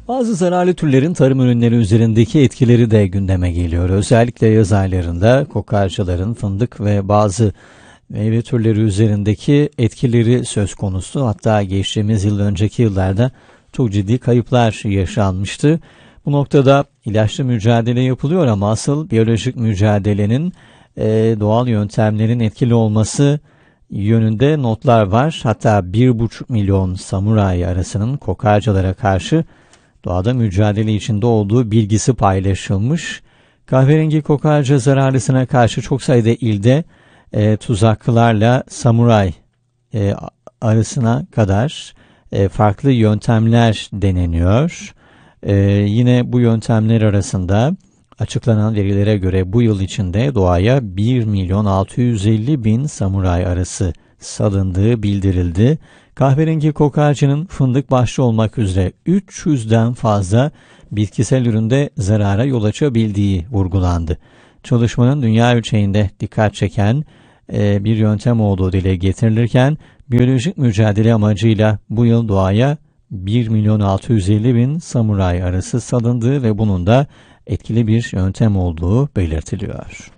Bazı zararlı türlerin tarım ürünleri üzerindeki etkileri de gündeme geliyor. Özellikle yaz aylarında kokarcaların fındık ve bazı meyve türleri üzerindeki etkileri söz konusu. Hatta geçtiğimiz yıl önceki yıllarda çok ciddi kayıplar yaşanmıştı. Bu noktada ilaçlı mücadele yapılıyor ama asıl biyolojik mücadelenin doğal yöntemlerin etkili olması yönünde notlar var. Hatta 1,5 milyon samuray arasının kokarcalara karşı doğada mücadele içinde olduğu bilgisi paylaşılmış. Kahverengi kokarca zararlısına karşı çok sayıda ilde tuzaklarla samuray arasına kadar farklı yöntemler deneniyor. Yine bu yöntemler arasında açıklanan verilere göre bu yıl içinde doğaya 1.650.000 samuray arısı salındığı bildirildi. Kahverengi kokarcanın fındık başta olmak üzere 300'den fazla bitkisel üründe zarara yol açabildiği vurgulandı. Çalışmanın dünya ölçeğinde dikkat çeken bir yöntem olduğu dile getirilirken biyolojik mücadele amacıyla bu yıl doğaya 1.650.000 samuray arısı salındığı ve bunun da etkili bir yöntem olduğu belirtiliyor.